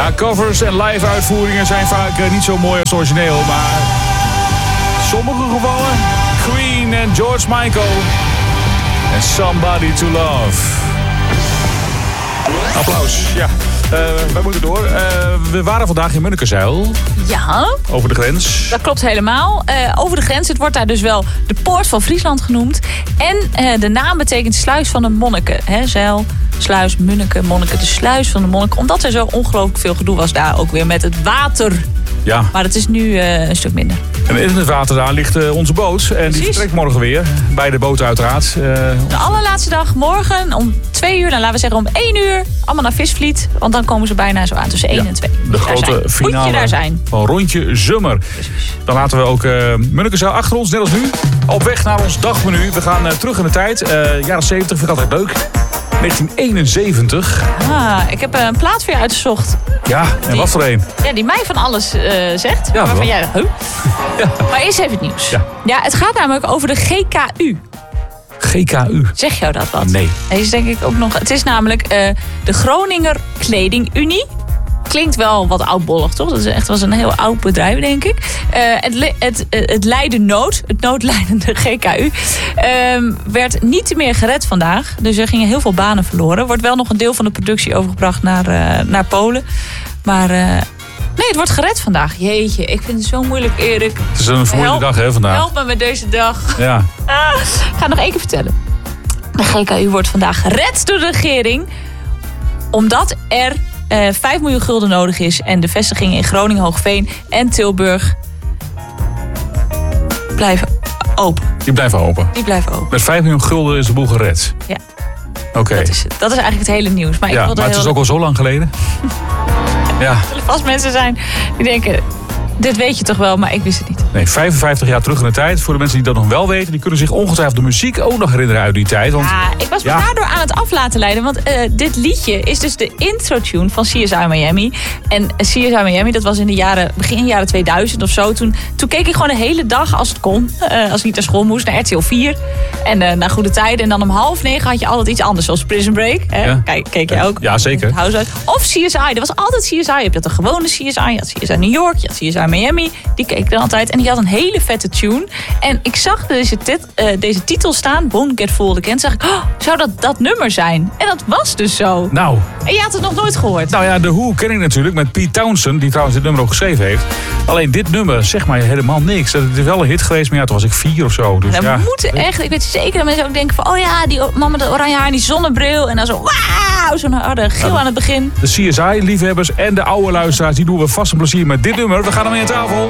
Ja, covers en live uitvoeringen zijn vaak niet zo mooi als origineel, maar sommige gevallen, Queen en George Michael en Somebody to Love. Applaus, ja. Wij moeten door. We waren vandaag in Munnekezijl. Ja. Over de grens. Dat klopt helemaal. Over de grens. Het wordt daar dus wel de poort van Friesland genoemd. En de naam betekent sluis van de monniken. Zijl, sluis, Munneke, monniken. De sluis van de monniken. Omdat er zo ongelooflijk veel gedoe was daar ook weer met het water. Ja. Maar het is nu een stuk minder. En in het water daar ligt onze boot. En die vertrekt morgen weer. Bij de boot uiteraard. De allerlaatste dag morgen om 2 uur. Nou, laten we zeggen om 1 uur. Allemaal naar Visvliet. Want dan komen ze bijna zo aan tussen 1 en 2. De grote finale van Rondje Zummer. Precies. Dan laten we ook Munnekezijl achter ons. Net als nu. Op weg naar ons dagmenu. We gaan terug in de tijd. Jaren 70 vind ik altijd leuk. 1971. Ik heb een plaat voor je uitgezocht. Ja, en wat voor een? Ja, die mij van alles zegt. Ja, waarvan jij ja. Maar eerst even het nieuws. Ja, het gaat namelijk over de GKU. GKU. Zeg jou dat wat? Nee. Deze denk ik ook nog. Het is namelijk de Groninger Kledingunie. Klinkt wel wat oudbollig, toch? Dat is echt was een heel oud bedrijf, denk ik. Het noodlijdende GKU, werd niet meer gered vandaag. Dus er gingen heel veel banen verloren. Er wordt wel nog een deel van de productie overgebracht naar Polen. Maar nee, het wordt gered vandaag. Jeetje, ik vind het zo moeilijk, Erik. Het is een vermoeiende dag, hè, vandaag. Help me met deze dag. Ja. Ik ga nog 1 keer vertellen. De GKU wordt vandaag gered door de regering. Omdat er 5 miljoen gulden nodig is. En de vestigingen in Groningen, Hoogveen en Tilburg blijven open. Die blijven open? Die blijven open. Met 5 miljoen gulden is de boel gered? Ja. Oké. Dat is eigenlijk het hele nieuws. Maar, maar het is ook al zo lang geleden. Ja. Er zullen vast mensen zijn die denken, dit weet je toch wel, maar ik wist het niet. Nee, 55 jaar terug in de tijd. Voor de mensen die dat nog wel weten, die kunnen zich ongetwijfeld de muziek ook nog herinneren uit die tijd. Want, ik was me daardoor aan het af laten leiden. Want dit liedje is dus de intro-tune van CSI Miami. En CSI Miami, dat was in de begin jaren 2000 of zo. Toen keek ik gewoon de hele dag als het kon. Als ik niet naar school moest, naar RTL 4. En naar Goede Tijden. En dan om 20:30 had je altijd iets anders, zoals Prison Break. Ja. Keek jij ook? Ja, zeker. Of CSI. Er was altijd CSI. Je had een gewone CSI. Je had CSI New York. Je had CSI Miami. Die keek ik dan altijd. En die had een hele vette tune. En ik zag deze titel staan. Won't Get Fooled Again. Zag ik, zou dat nummer zijn? En dat was dus zo. Nou. En je had het nog nooit gehoord. Nou ja, de Who ken ik natuurlijk. Met Pete Townsend. Die trouwens dit nummer ook geschreven heeft. Alleen dit nummer zegt mij helemaal niks. Het is wel een hit geweest. Maar ja, toen was ik 4 of zo. Dus we moeten echt. Ik weet zeker dat mensen ook denken van, oh ja, die man met de oranje haar en die zonnebril. En dan zo, wauw, zo'n harde gil aan het begin. De CSI-liefhebbers en de oude luisteraars. Die doen we vast een plezier met dit nummer. We gaan ermee aan tafel.